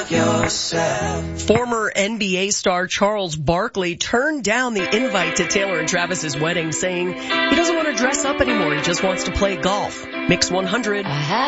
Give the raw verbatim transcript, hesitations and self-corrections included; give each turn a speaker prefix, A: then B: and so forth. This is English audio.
A: like yourself.
B: Former N B A star Charles Barkley turned down the invite to Taylor and Travis's wedding, saying he doesn't want to dress up anymore. He just wants to play golf. Mix one hundred.